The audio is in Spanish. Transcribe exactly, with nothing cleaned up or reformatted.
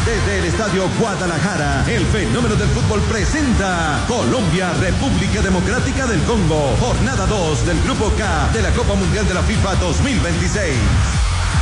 Desde el Estadio Guadalajara, el fenómeno del fútbol presenta Colombia, República Democrática del Congo, jornada dos del Grupo K de la Copa Mundial de la FIFA dos mil veintiséis.